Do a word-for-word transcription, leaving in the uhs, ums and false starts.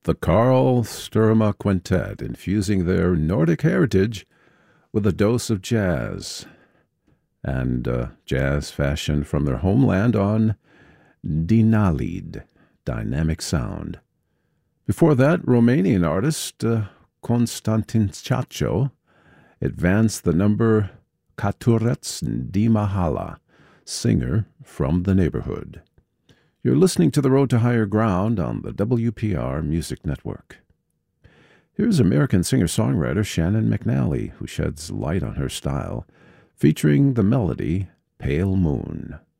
The Carl Sturma Quintet, infusing their Nordic heritage with a dose of jazz, and uh, jazz fashioned from their homeland on Dinalid, Dynamic Sound. Before that, Romanian artist uh, Constantin Chacho advanced the number Catureț di Mahala, Singer from the Neighborhood. You're listening to The Road to Higher Ground on the W P R Music Network. Here's American singer-songwriter Shannon McNally, who sheds light on her style, featuring the melody Pale Moon.